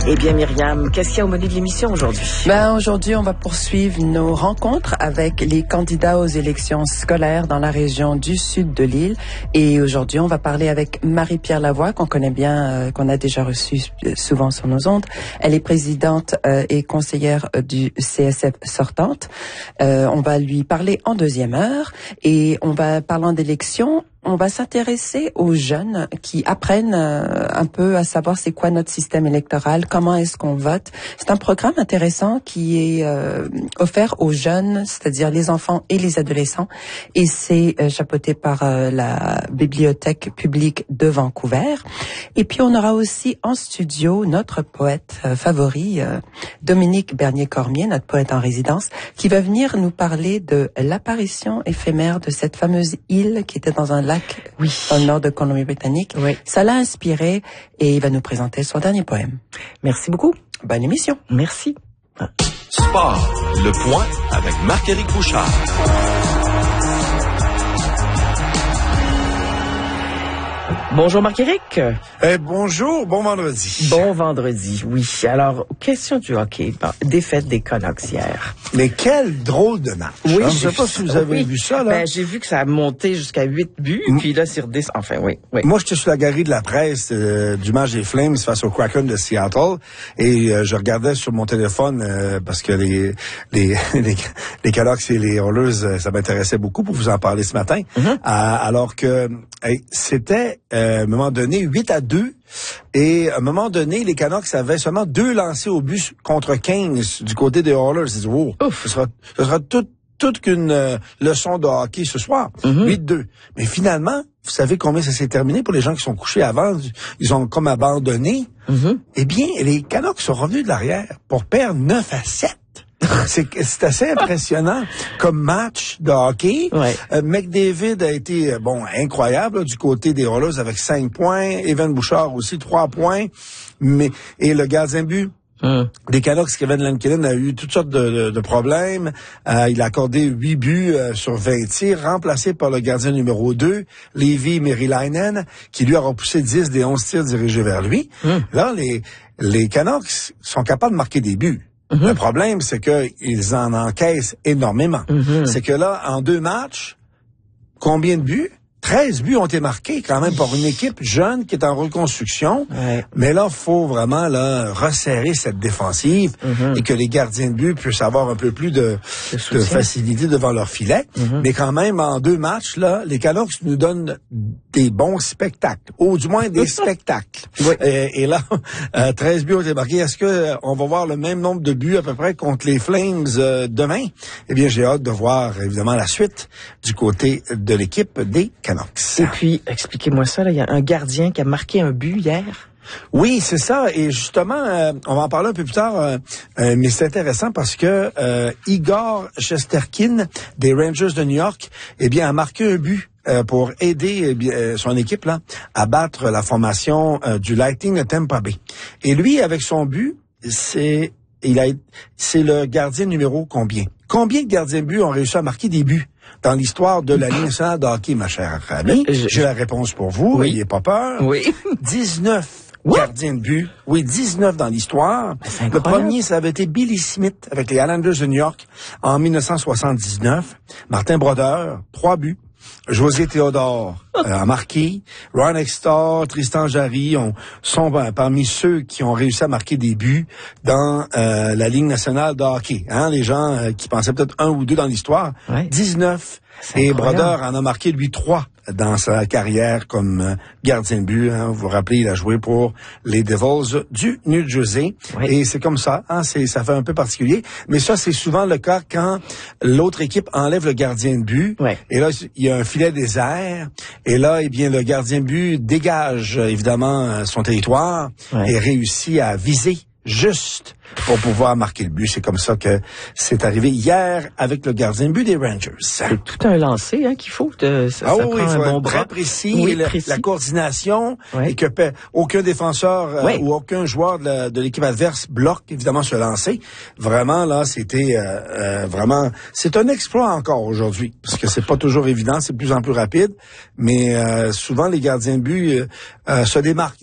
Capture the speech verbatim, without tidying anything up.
Eh bien, Myriam, qu'est-ce qu'il y a au menu de l'émission aujourd'hui? Ben, aujourd'hui, on va poursuivre nos rencontres avec les candidats aux élections scolaires dans la région du sud de l'île. Et aujourd'hui, on va parler avec Marie-Pierre Lavoie, qu'on connaît bien, euh, qu'on a déjà reçue souvent sur nos ondes. Elle est présidente euh, et conseillère euh, du C S F sortante. Euh, on va lui parler en deuxième heure. Et on va, parlant d'élections, on va s'intéresser aux jeunes qui apprennent euh, un peu à savoir c'est quoi notre système électoral, comment est-ce qu'on vote. C'est un programme intéressant qui est euh, offert aux jeunes, c'est-à-dire les enfants et les adolescents, et c'est euh, chapeauté par euh, la Bibliothèque publique de Vancouver. Et puis on aura aussi en studio notre poète euh, favori, euh, Dominique Bernier-Cormier, notre poète en résidence, qui va venir nous parler de l'apparition éphémère de cette fameuse île qui était dans un lac Oui. dans le nord de Colombie-Britannique. Oui. Ça l'a inspiré et il va nous présenter son dernier poème. Merci beaucoup. Bonne émission. Merci. Sport, le point avec Marc-Éric Bouchard. Bonjour Marc-Éric. Eh, bonjour, bon vendredi. Bon vendredi, oui. Alors, question du hockey. Bon, défaite des Canucks hier. Mais quel drôle de match. Oui, hein? Je j'ai sais pas vu si ça. vous avez Oui. vu ça, là. Ben, j'ai vu que ça a monté jusqu'à huit buts, Mm. puis là, c'est redescendu. Enfin, oui, oui. Moi, j'étais sur la galerie de la presse euh, du match des Flames face au Kraken de Seattle et euh, je regardais sur mon téléphone euh, parce que les les les, les Canucks et les Oilers, euh, ça m'intéressait beaucoup pour vous en parler ce matin. Mm-hmm. Euh, alors que hey, c'était euh, à un moment donné huit à deux et à un moment donné, les Canucks avaient seulement deux lancés au but contre quinze du côté des Oilers. Ils disaient, wow, ce sera, ce sera tout toute qu'une euh, leçon de hockey ce soir. Mm-hmm. huit deux. Mais finalement, vous savez combien ça s'est terminé pour les gens qui sont couchés avant? Ils ont comme abandonné. Mm-hmm. Eh bien, les Canucks sont revenus de l'arrière pour perdre neuf à sept. C'est, c'est assez impressionnant comme match de hockey. Ouais. Euh, McDavid a été, bon, incroyable là, du côté des Oilers avec cinq points. Evan Bouchard aussi, trois points. Mais, et le gardien de but Mm. des Canucks, Kevin Lankinen, a eu toutes sortes de, de, de problèmes. Euh, il a accordé huit buts euh, sur vingt tirs, remplacé par le gardien numéro deux, Leevi Merilainen, qui lui a repoussé dix des onze tirs dirigés vers lui. Mm. Là, les, les Canucks sont capables de marquer des buts. Mm-hmm. Le problème, c'est qu'ils en encaissent énormément. Mm-hmm. C'est que là, en deux matchs, combien de buts? treize buts ont été marqués quand même par une équipe jeune qui est en reconstruction. Ouais. Mais là, faut vraiment là resserrer cette défensive Mm-hmm. et que les gardiens de but puissent avoir un peu plus de, Le de soutien. facilité devant leur filet. Mm-hmm. Mais quand même, en deux matchs, là, les Canucks nous donnent des bons spectacles, ou du moins des spectacles. Oui. Et, et là, euh, treize buts ont été marqués. Est-ce que euh, on va voir le même nombre de buts à peu près contre les Flames euh, demain? Eh bien, j'ai hâte de voir évidemment la suite du côté de l'équipe des Canucks. Et puis, expliquez-moi ça, là, il y a un gardien qui a marqué un but hier. Oui, c'est ça. Et justement, euh, on va en parler un peu plus tard, euh, euh, mais c'est intéressant parce que euh, Igor Shesterkin des Rangers de New York, eh bien, a marqué un but euh, pour aider eh bien, euh, son équipe là à battre la formation euh, du Lightning de Tampa Bay. Et lui, avec son but, c'est il a c'est le gardien numéro combien? Combien de gardiens de but ont réussi à marquer des buts dans l'histoire de la Ligue nationale de hockey, ma chère amie? Je- J'ai la réponse pour vous. Oui. N'ayez pas peur. Oui. dix-neuf What? gardiens de but. Oui, dix-neuf dans l'histoire. C'est Le incroyable. premier, ça avait été Billy Smith avec les Islanders de New York en dix-neuf cent soixante-dix-neuf. Martin Brodeur, trois buts. José Théodore euh, a marqué. Ron Extor, Tristan Jarry ont, sont ben, parmi ceux qui ont réussi à marquer des buts dans euh, la Ligue nationale de hockey. Hein, les gens euh, qui pensaient peut-être un ou deux dans l'histoire. Ouais. dix-neuf. C'est Et incroyable. Brodeur en a marqué, lui, trois dans sa carrière comme euh, gardien de but. Hein. Vous vous rappelez, il a joué pour les Devils du New Jersey. Oui. Et c'est comme ça. Hein, c'est, ça fait un peu particulier. Mais ça, c'est souvent le cas quand l'autre équipe enlève le gardien de but. Ouais. Et là, il y a un filet désert. Et là, eh bien, le gardien de but dégage, euh, évidemment, euh, son territoire Ouais. et réussit à viser juste pour pouvoir marquer le but. C'est comme ça que c'est arrivé hier avec le gardien de but des Rangers. C'est tout un lancer hein, qu'il faut. De, ça, Ah ça oui, prend il faut un bon être très bras. précis, Oui, et le- précis. la coordination, Ouais. et que pe- aucun défenseur euh, Ouais. ou aucun joueur de, la- de l'équipe adverse bloque évidemment ce lancer. Vraiment là, c'était euh, euh, vraiment, c'est un exploit encore aujourd'hui parce que c'est pas toujours évident, c'est de plus en plus rapide, mais euh, souvent les gardiens de but euh, euh, se démarquent.